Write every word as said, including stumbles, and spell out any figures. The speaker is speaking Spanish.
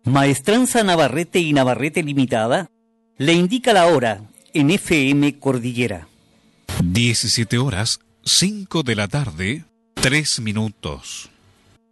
Maestranza Navarrete y Navarrete Limitada le indica la hora en F M Cordillera. diecisiete horas, cinco de la tarde, tres minutos.